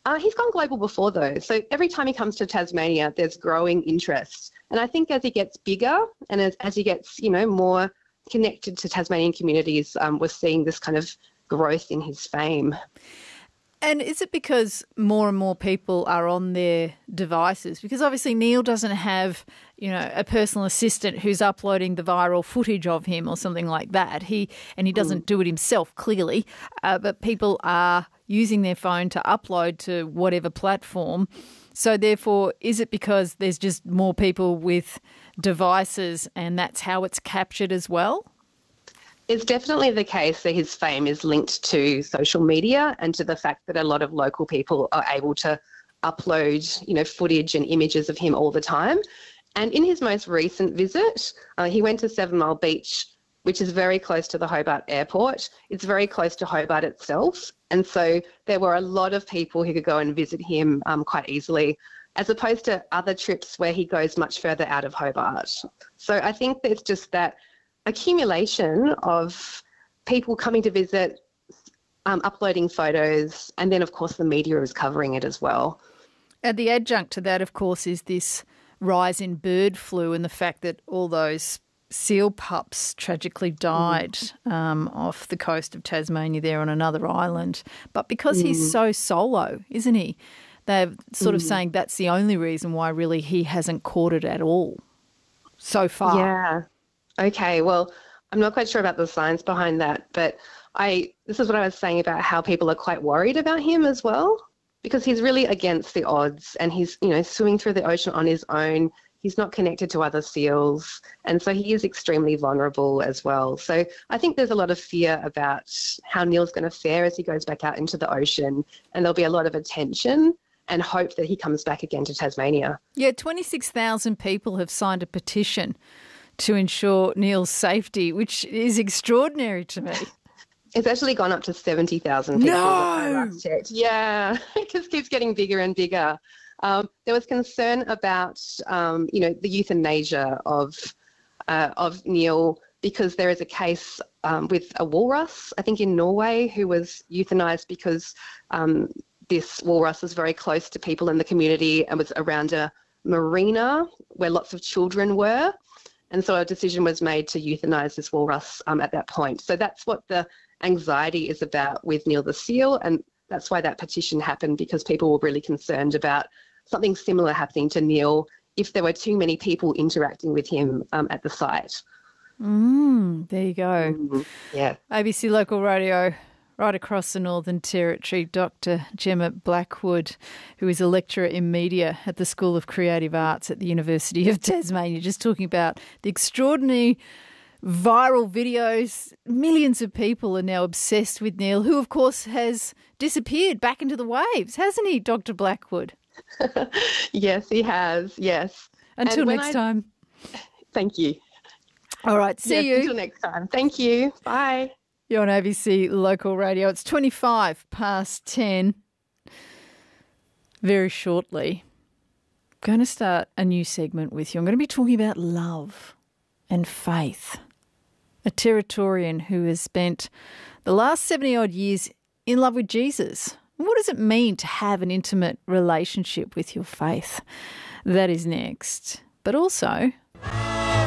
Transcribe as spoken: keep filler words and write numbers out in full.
Uh, he's gone global before, though. So every time he comes to Tasmania, there's growing interest. And I think as he gets bigger and as, as he gets, you know, more connected to Tasmanian communities, um, we're seeing this kind of growth in his fame. And is it because more and more people are on their devices? Because obviously Neil doesn't have, you know, a personal assistant who's uploading the viral footage of him or something like that. He and he doesn't mm. do it himself, clearly. Uh, but people are using their phone to upload to whatever platform. So therefore, is it because there's just more people with devices and that's how it's captured as well? It's definitely the case that his fame is linked to social media and to the fact that a lot of local people are able to upload, you know, footage and images of him all the time. And in his most recent visit, uh, he went to Seven Mile Beach, which is very close to the Hobart Airport. It's very close to Hobart itself. And so there were a lot of people who could go and visit him um, quite easily, as opposed to other trips where he goes much further out of Hobart. So I think that it's just that accumulation of people coming to visit, um, uploading photos, and then, of course, the media is covering it as well. And the adjunct to that, of course, is this rise in bird flu and the fact that all those seal pups tragically died mm. um, off the coast of Tasmania there on another island. But because mm. he's so solo, isn't he, they're sort mm. of saying that's the only reason why really he hasn't caught it at all so far. Yeah. Okay, well, I'm not quite sure about the science behind that, but I this is what I was saying about how people are quite worried about him as well, because he's really against the odds and he's, you know, swimming through the ocean on his own. He's not connected to other seals, and so he is extremely vulnerable as well. So I think there's a lot of fear about how Neil's going to fare as he goes back out into the ocean, and there'll be a lot of attention and hope that he comes back again to Tasmania. Yeah, twenty-six thousand people have signed a petition to ensure Neil's safety, which is extraordinary to me. It's actually gone up to seventy thousand people. No! Yeah, it just keeps getting bigger and bigger. Um, there was concern about, um, you know, the euthanasia of uh, of Neil, because there is a case um, with a walrus, I think in Norway, who was euthanized because um, this walrus was very close to people in the community and was around a marina where lots of children were. And so a decision was made to euthanize this walrus um, at that point. So that's what the anxiety is about with Neil the seal, and that's why that petition happened, because people were really concerned about something similar happening to Neil if there were too many people interacting with him um, at the site. Mm, there you go. Mm, yeah. A B C Local Radio, right across the Northern Territory, Doctor Gemma Blackwood, who is a lecturer in media at the School of Creative Arts at the University of Tasmania, just talking about the extraordinary viral videos. Millions of people are now obsessed with Neil, who, of course, has disappeared back into the waves, hasn't he, Doctor Blackwood? Yes, he has, yes. Until next I... time. Thank you. All right, see yes, you. Until next time. Thank you. Bye. You're on A B C Local Radio. It's twenty-five past ten. Very shortly, I'm going to start a new segment with you. I'm going to be talking about love and faith. A Territorian who has spent the last seventy-odd years in love with Jesus. What does it mean to have an intimate relationship with your faith? That is next. But also...